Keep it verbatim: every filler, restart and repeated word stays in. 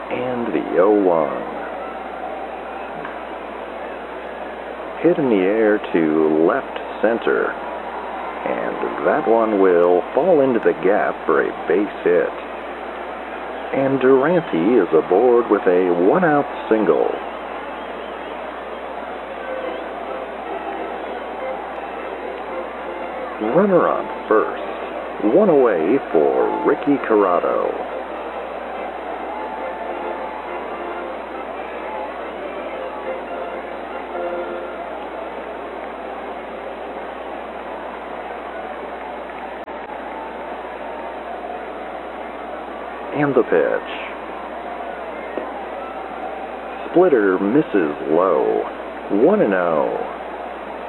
And the oh one. Hit in the air to left center. And that one will fall into the gap for a base hit. And Durante is aboard with a one-out single. Runner on first. One away for Ricky Corrado. And the pitch. Splitter misses low. one and oh.